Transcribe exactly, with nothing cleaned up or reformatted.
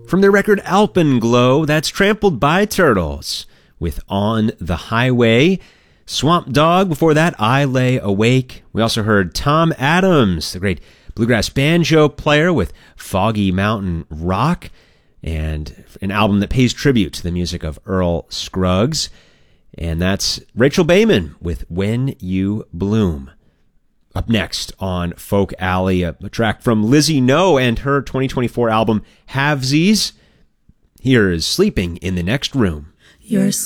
From their record Alpenglow, that's Trampled by Turtles with On the Highway. Swamp Dogg, before that, I Lay Awake. We also heard Tom Adams, the great bluegrass banjo player, with Foggy Mountain Rock, and an album that pays tribute to the music of Earl Scruggs. And that's Rachel Bayman with When You Bloom. Up next on Folk Alley, a, a track from Lizzie No and her twenty twenty-four album Halvesies. Here is Sleeping in the Next Room. You're